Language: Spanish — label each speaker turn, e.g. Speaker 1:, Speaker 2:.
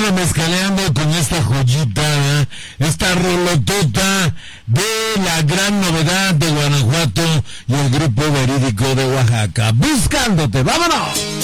Speaker 1: Vámonos mezcaleando con esta joyita, esta rolotota de la gran novedad de Guanajuato y el grupo verídico de Oaxaca. Buscándote, vámonos.